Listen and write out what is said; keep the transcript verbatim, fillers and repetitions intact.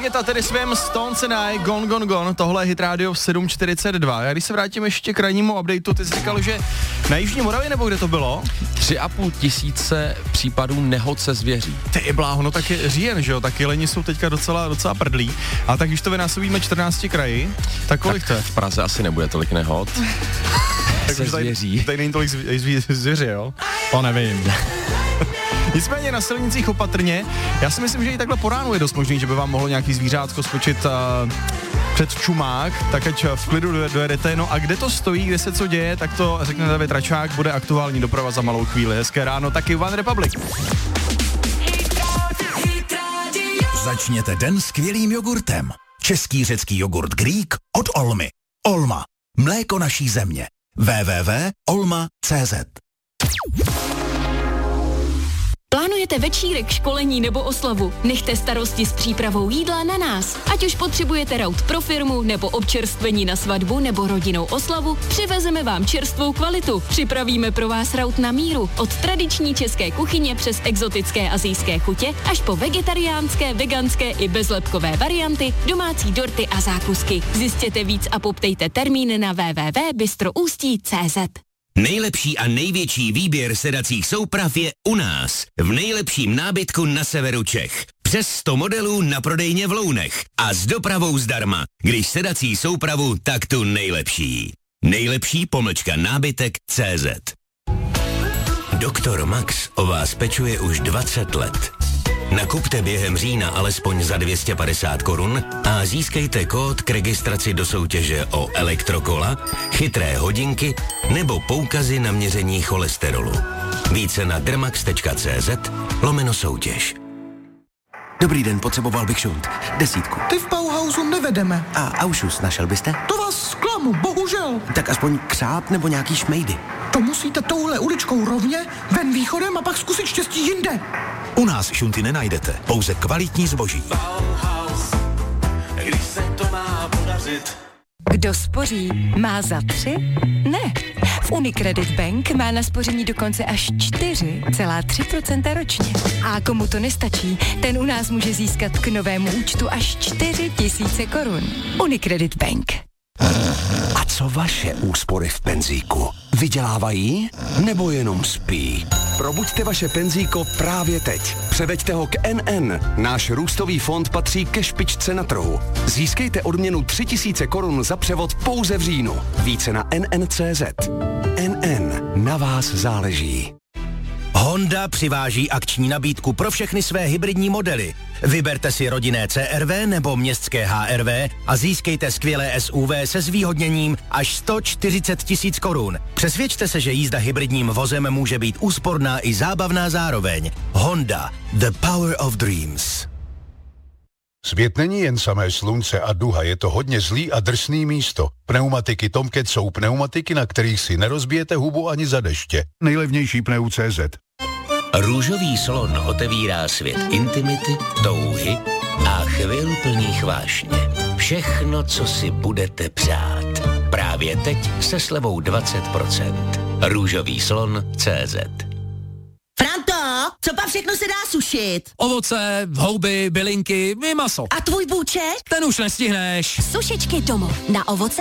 Geta, tedy svým Stones and I, Gone, Gone, Gone, tohle je Hit Radio sedm čtyřicet dva. Já když se vrátím ještě k rannímu updateu, ty jsi říkal, že na Jižní Moravě, nebo kde to bylo? Tři a půl tisíce případů nehod se zvěří. Ty bláho, no tak je říjen, že jo, tak jeleni jsou teďka docela, docela prdlí. A tak když to vynásobíme čtrnácti kraji, tak kolik tak to je? v Praze asi nebude tolik nehod. Tak už tady, tady není tolik zvěři, zvěři, zvěři, jo? To nevím. Nicméně na silnicích opatrně. Já si myslím, že i takhle po ránu je dost možný, že by vám mohlo nějaký zvířátko skočit uh, před čumák, tak ať v klidu dojedete. No a kde to stojí, kde se co děje, tak to řekne David Račák, bude aktuální doprava za malou chvíli. Hezké ráno, taky One Republic. Začněte den skvělým jogurtem. Český řecký jogurt Greek od Olmy. Olma. Mléko naší země. w w w tečka olma tečka c z. Plánujete večírek, školení nebo oslavu? Nechte starosti s přípravou jídla na nás. Ať už potřebujete raut pro firmu, nebo občerstvení na svatbu, nebo rodinnou oslavu, přivezeme vám čerstvou kvalitu. Připravíme pro vás raut na míru. Od tradiční české kuchyně přes exotické asijské chutě až po vegetariánské, veganské i bezlepkové varianty, domácí dorty a zákusky. Zjistěte víc a poptejte termín na w w w tečka bystroustí tečka c z. Nejlepší a největší výběr sedacích souprav je u nás, v nejlepším nábytku na severu Čech. Přes sto modelů na prodejně v Lounech a s dopravou zdarma. Když sedací soupravu, tak tu nejlepší. Nejlepší pomlčka nábytek tečka cé zet. Doktor Max o vás pečuje už dvacet let. Nakupte během října alespoň za dvě stě padesát korun a získejte kód k registraci do soutěže o elektrokola, chytré hodinky nebo poukazy na měření cholesterolu. Více na dermax tečka cé zet lomeno soutěž. Dobrý den, potřeboval bych šunt. Desítku. Ty v Bauhausu nevedeme. A Aušus našel byste? To vás zklamu, bohužel. Tak aspoň křáp nebo nějaký šmejdy. To musíte touhle uličkou rovně, ven východem a pak zkusit štěstí jinde. U nás šunty nenajdete, pouze kvalitní zboží. Bauhaus, když se to má podařit. Kdo spoří, má za tři? Ne. V Unicredit Bank má na spoření dokonce až čtyři celá tři procenta ročně. A komu to nestačí, ten u nás může získat k novému účtu až čtyři tisíce korun. Unicredit Bank. A co vaše úspory v penzíku? Vydělávají nebo jenom spí? Probuďte vaše penzíko právě teď. Převeďte ho k N N. Náš růstový fond patří ke špičce na trhu. Získejte odměnu tři tisíce korun za převod pouze v říjnu. Více na N N tečka cé zet. N N. Na vás záleží. Honda přiváží akční nabídku pro všechny své hybridní modely. Vyberte si rodinné C R V nebo městské H R V a získejte skvělé S U V se zvýhodněním až sto čtyřicet tisíc korun. Přesvědčte se, že jízda hybridním vozem může být úsporná i zábavná zároveň. Honda. The power of dreams. Svět není jen samé slunce a duha, je to hodně zlý a drsný místo. Pneumatiky Tomcat jsou pneumatiky, na kterých si nerozbijete hubu ani za deště. Nejlevnější pneu tečka cé zet. Růžový slon otevírá svět intimity, touhy a chvil plných vášně. Všechno, co si budete přát. Právě teď se slevou dvacet procent. Růžový slon tečka cé zet. Franto, co pak všechno se dá sušit? Ovoce, houby, bylinky i maso. A tvůj bůček? Ten už nestihneš. Sušičky domů na ovoce